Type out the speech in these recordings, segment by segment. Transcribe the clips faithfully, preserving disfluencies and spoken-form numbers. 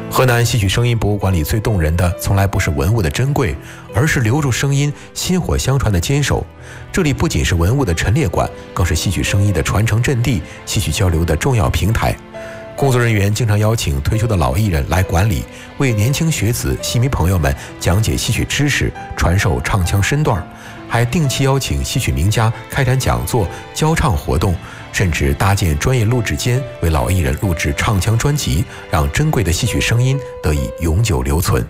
河南戏曲声音博物馆里最动人的，从来不是文物的珍贵，而是留住声音薪火相传的坚守。这里不仅是文物的陈列馆，更是戏曲声音的传承阵地，戏曲交流的重要平台。工作人员经常邀请退休的老艺人来馆里，为年轻学子、戏迷朋友们讲解戏曲知识，传授唱腔身段，还定期邀请戏曲名家开展讲座、教唱活动，甚至搭建专业录制间，为老艺人录制唱腔专辑，让珍贵的戏曲声音得以永久留存。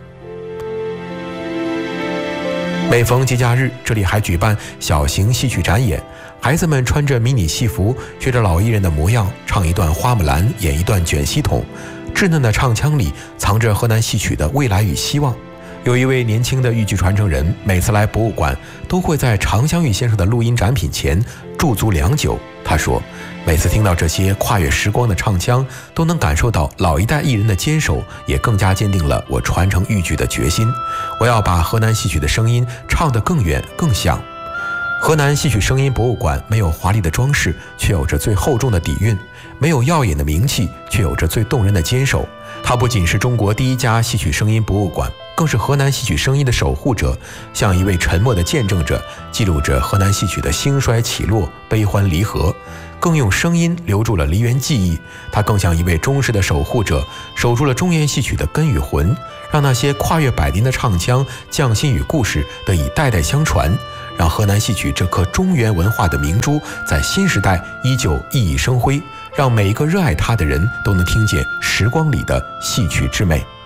每逢节假日，这里还举办小型戏曲展演，孩子们穿着迷你戏服，学着老艺人的模样，唱一段花木兰，演一段卷戏筒。稚嫩的唱腔里藏着河南戏曲的未来与希望。有一位年轻的豫剧传承人，每次来博物馆都会在常香玉先生的录音展品前驻足良久。他说，每次听到这些跨越时光的唱腔，都能感受到老一代艺人的坚守，也更加坚定了我传承豫剧的决心。我要把河南戏曲的声音唱得更远更响。河南戏曲声音博物馆没有华丽的装饰，却有着最厚重的底蕴；没有耀眼的名气，却有着最动人的坚守。它不仅是中国第一家戏曲声音博物馆，更是河南戏曲声音的守护者，像一位沉默的见证者，记录着河南戏曲的兴衰起落、悲欢离合，更用声音留住了梨园记忆。它更像一位忠实的守护者，守住了中原戏曲的根与魂，让那些跨越百年的唱腔、匠心与故事得以代代相传，让河南戏曲这颗中原文化的明珠在新时代依旧熠熠生辉，让每一个热爱它的人都能听见时光里的戏曲之美。